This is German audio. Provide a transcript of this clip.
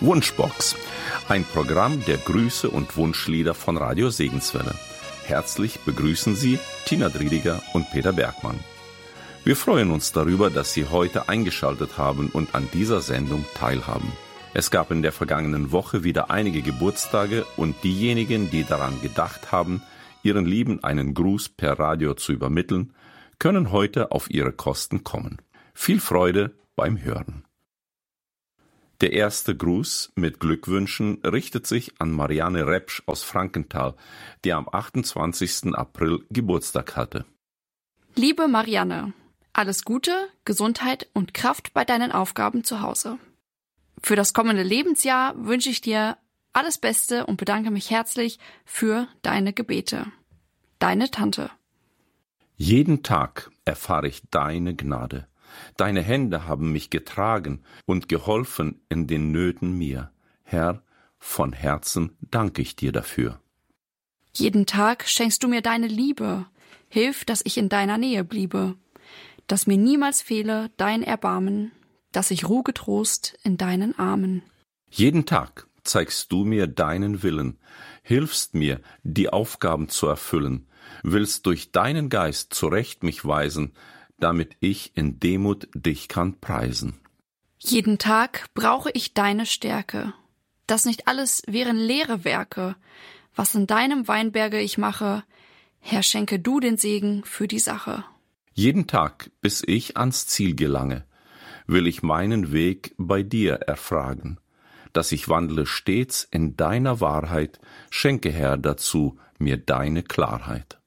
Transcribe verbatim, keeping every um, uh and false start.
Wunschbox, ein Programm der Grüße und Wunschlieder von Radio Segenswelle. Herzlich begrüßen Sie Tina Driediger und Peter Bergmann. Wir freuen uns darüber, dass Sie heute eingeschaltet haben und an dieser Sendung teilhaben. Es gab in der vergangenen Woche wieder einige Geburtstage und diejenigen, die daran gedacht haben, ihren Lieben einen Gruß per Radio zu übermitteln, können heute auf ihre Kosten kommen. Viel Freude beim Hören. Der erste Gruß mit Glückwünschen richtet sich an Marianne Repsch aus Frankenthal, die am achtundzwanzigsten April Geburtstag hatte. Liebe Marianne, alles Gute, Gesundheit und Kraft bei deinen Aufgaben zu Hause. Für das kommende Lebensjahr wünsche ich dir alles Beste und bedanke mich herzlich für deine Gebete. Deine Tante. Jeden Tag erfahre ich deine Gnade. Deine Hände haben mich getragen und geholfen in den Nöten mir. Herr, von Herzen danke ich dir dafür. Jeden Tag schenkst du mir deine Liebe. Hilf, dass ich in deiner Nähe bliebe. Dass mir niemals fehle dein Erbarmen, dass ich ruhe getrost in deinen Armen. Jeden Tag zeigst du mir deinen Willen, hilfst mir, die Aufgaben zu erfüllen, willst durch deinen Geist zurecht mich weisen, damit ich in Demut dich kann preisen. Jeden Tag brauche ich deine Stärke. Das nicht alles wären leere Werke. Was in deinem Weinberge ich mache, Herr, schenke du den Segen für die Sache. Jeden Tag, bis ich ans Ziel gelange, will ich meinen Weg bei dir erfragen. Dass ich wandle stets in deiner Wahrheit, schenke, Herr, dazu mir deine Klarheit.